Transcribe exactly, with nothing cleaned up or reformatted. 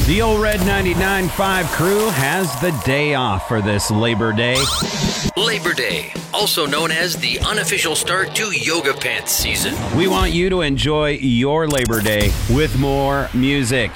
The old Red ninety-nine point five crew has the day off for this Labor Day. Labor Day, also known as the unofficial start to yoga pants season. We want you to enjoy your Labor Day with more music.